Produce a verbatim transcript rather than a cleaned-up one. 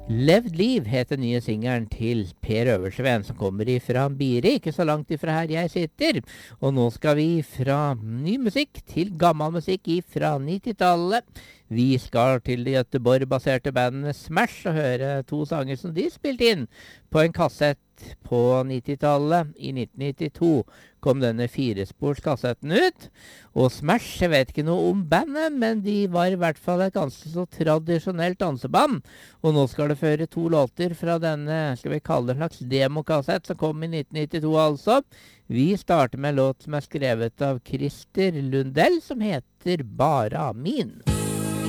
Levd liv heter nye singeren til Per Øversveen, som kommer ifra Biri, ikke så langt ifra her jeg sitter. Og nå skal vi fra ny musikk til gammel musikk ifra nittitallet. Vi skal til det Göteborg-baserte bandet Smash og høre to sanger som de spilte inn på en kassett på nittitallet. I nitten nittito kom denne firesporskassetten ut. Og Smash, jeg vet ikke noe om bandet, men de var i hvert fall et ganske så tradisjonelt danseband. Og nå skal det føre to låter fra denne, skal vi kalle det en slags demokassett, som kom i nitten nittito altså. Vi starter med en låt som er skrevet av Christer Lundell, som heter Bara min.